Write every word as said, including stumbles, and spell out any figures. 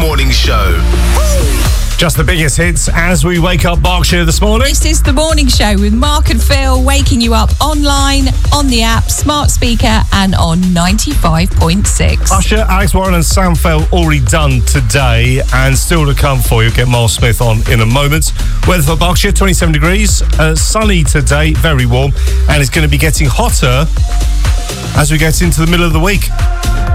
Morning Show. Just the biggest hits as we wake up Berkshire this morning. This is The Morning Show with Mark and Phil, waking you up online, on the app, smart speaker and on ninety-five point six. Usher, Alex Warren and Sam Fell already done today, and still to come for you. Get Miles Smith on in a moment. Weather for Berkshire, twenty-seven degrees, uh, sunny today, very warm, and it's going to be getting hotter as we get into the middle of the week.